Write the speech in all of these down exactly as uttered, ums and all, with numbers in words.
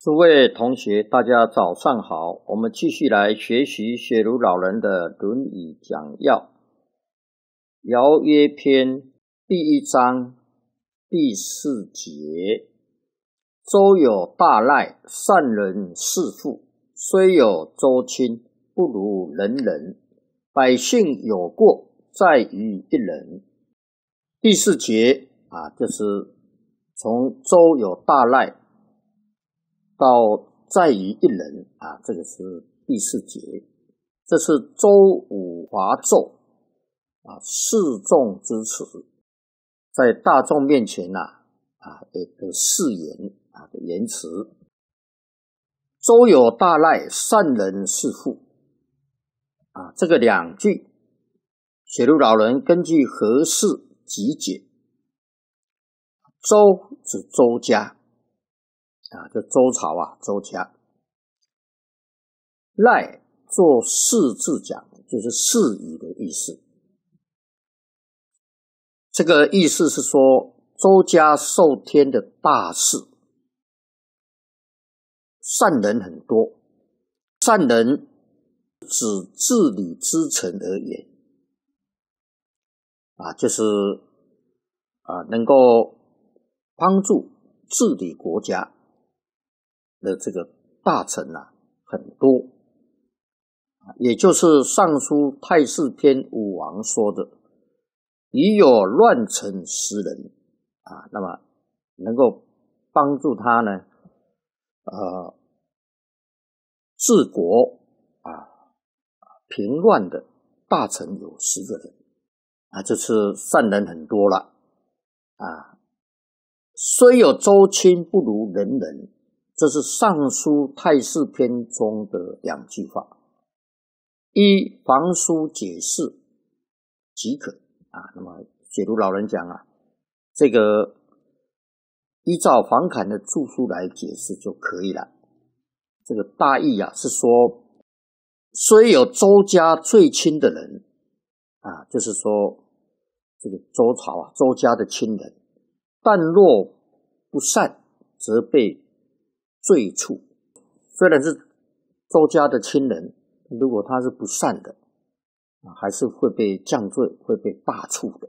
诸位同学，大家早上好。我们继续来学习雪庐老人的《论语》讲要。尧曰篇第一章第四节：周有大赖，善人事父，虽有周亲，不如人人。百姓有过，在于一人。第四节啊，就是从周有大赖到在于一人啊，这个是第四节。这是周武华纣啊示众之词，在大众面前呐 啊, 啊的誓言啊的言辞。周有大赖，善人事父啊，这个两句雪庐老人根据何氏集解。周指周家啊，这周朝啊，周家。赖做士字讲，就是士语的意思。这个意思是说，周家受天的大事，善人很多。善人指治理之臣而言啊，就是啊，能够帮助治理国家的这个大臣啊很多，也就是尚书太史篇武王说的，已有乱臣十人啊，那么能够帮助他呢呃治国啊平乱的大臣有十个人啊，这次善人很多了啊。虽有周亲，不如人人，这是尚书太史篇中的两句话。依房书解释即可啊。那么雪庐老人讲啊，这个依照房坎的著书来解释就可以了。这个大意啊是说，虽有周家最亲的人啊，就是说这个周朝啊，周家的亲人，但若不善，则被罪处。虽然是周家的亲人，如果他是不善的，还是会被降罪，会被大处的。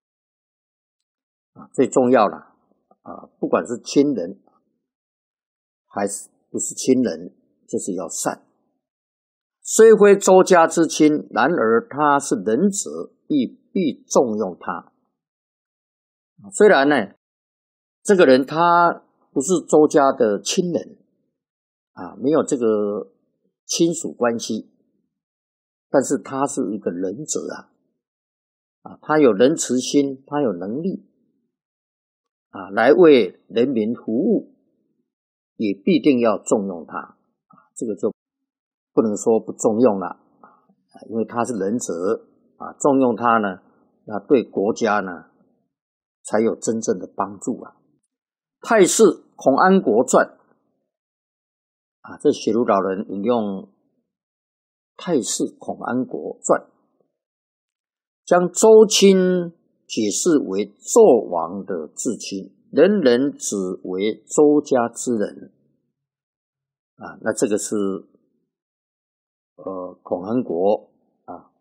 啊，最重要了啊，不管是亲人还是不是亲人，就是要善。虽非周家之亲，然而他是仁者，亦必重用他。虽然呢，这个人他不是周家的亲人啊，没有这个亲属关系，但是他是一个仁者啊，啊，他有仁慈心，他有能力啊，来为人民服务，也必定要重用他啊，这个就不能说不重用了啊，因为他是仁者啊，重用他呢，那对国家呢才有真正的帮助啊。太史孔安国传啊，这雪庐老人引用太史孔安国传，将周亲解释为纣王的至亲，人人只为周家之人啊。那这个是呃孔安国啊